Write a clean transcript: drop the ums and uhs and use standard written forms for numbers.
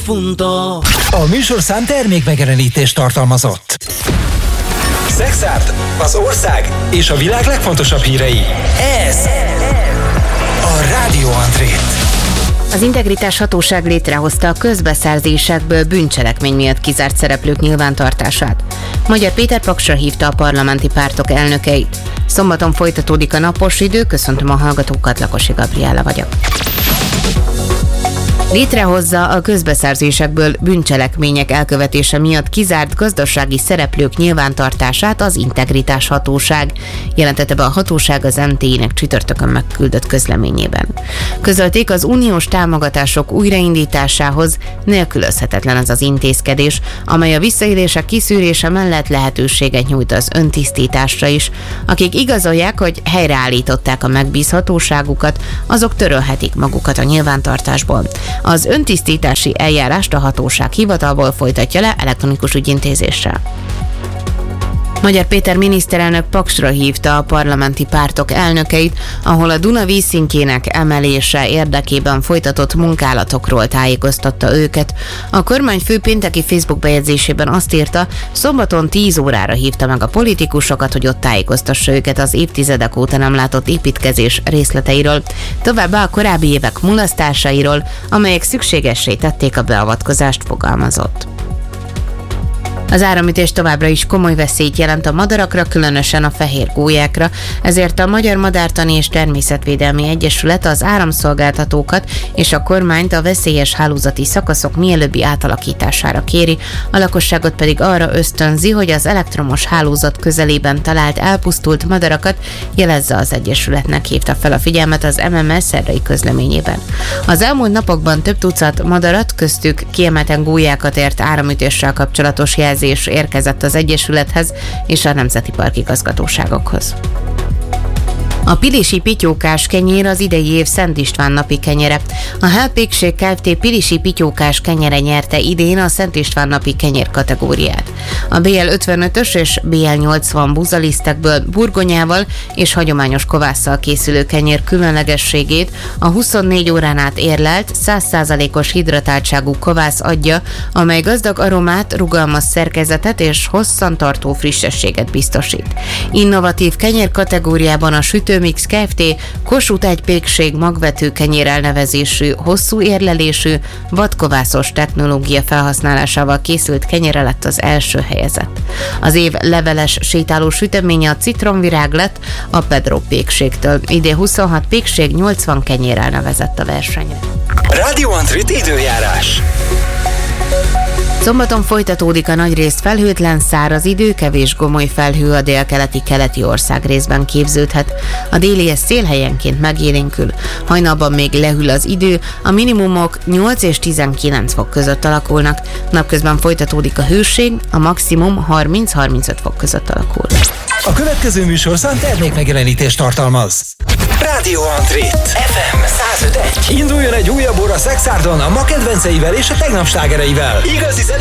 punto. A műsorszám termékmegjelenítést tartalmazott. Szexárd, az ország és a világ legfontosabb hírei. Ez a Rádió Andrét. Az Integritás Hatóság létrehozta a közbeszerzésekből bűncselekmény miatt kizárt szereplők nyilvántartását. Magyar Péter paksra hívta a parlamenti pártok elnökeit. Szombaton folytatódik a napos idő, köszöntöm a hallgatókat, Lakosi Gabriella vagyok. Létrehozza a közbeszerzésekből bűncselekmények elkövetése miatt kizárt gazdasági szereplők nyilvántartását az Integritás Hatóság, jelentette be a hatóság az MTI-nek csütörtökön megküldött közleményében. Közölték, az uniós támogatások újraindításához nélkülözhetetlen az az intézkedés, amely a visszaélések kiszűrése mellett lehetőséget nyújt az öntisztításra is. Akik igazolják, hogy helyreállították a megbízhatóságukat, azok törölhetik magukat a nyilvántartásból. Az öntisztítási eljárást a hatóság hivatalból folytatja le elektronikus ügyintézéssel. Magyar Péter miniszterelnök paksra hívta a parlamenti pártok elnökeit, ahol a Duna vízszintjének emelése érdekében folytatott munkálatokról tájékoztatta őket. A kormányfő pénteki Facebook bejegyzésében azt írta, szombaton 10 órára hívta meg a politikusokat, hogy ott tájékoztassa őket az évtizedek óta nem látott építkezés részleteiről, továbbá a korábbi évek mulasztásairól, amelyek szükségessé tették a beavatkozást, fogalmazott. Az áramütés továbbra is komoly veszélyt jelent a madarakra, különösen a fehér gólyákra, ezért a Magyar Madártani és Természetvédelmi Egyesület az áramszolgáltatókat és a kormányt a veszélyes hálózati szakaszok mielőbbi átalakítására kéri, a lakosságot pedig arra ösztönzi, hogy az elektromos hálózat közelében talált elpusztult madarakat jelezze az Egyesületnek, hívta fel a figyelmet az MMS szerdai közleményében. Az elmúlt napokban több tucat madarat, köztük kiemelten gólyákat ért áramütéssel kapcsolatos jelzés érkezett az Egyesülethez és a Nemzeti Park igazgatóságokhoz. A pilisi pityókás kenyér az idei év Szent István napi kenyere. A Helpékség Kft. Pilisi pityókás kenyere nyerte idén a Szent István napi kenyér kategóriát. A BL 55-ös és BL 80 buzalisztekből burgonyával és hagyományos kovásszal készülő kenyér különlegességét a 24 órán át érlelt, 100%-os hidratáltságú kovász adja, amely gazdag aromát, rugalmas szerkezetet és hosszantartó frissességet biztosít. Innovatív kenyér kategóriában a Sütőmix Kft. Kossuth egy pékség magvető kenyér elnevezésű, hosszú érlelésű, vadkovászos technológia felhasználásával készült kenyere lett az első helyezett. Az év leveles sétáló süteménye a citromvirág lett a Pedro pékségtől. Idén 26 pékség 80 kenyérrel nevezett a versenyre. Rádió Andrét időjárás. Szombaton folytatódik a nagyrészt felhőtlen száraz idő, kevés gomoly felhő a délkeleti ország részben képződhet. A délies szél helyenként megélénkül. Hajnalban még lehűl az idő, a minimumok 8 és 19 fok között alakulnak. Napközben folytatódik a hőség, a maximum 30-35 fok között alakul. A következő műsorszám termékmegjelenítést tartalmaz. Rádió Andrét FM 105.1. Induljon egy újabb óra Szexárdon a ma kedvenceivel és a tegnap slágereivel. Igazi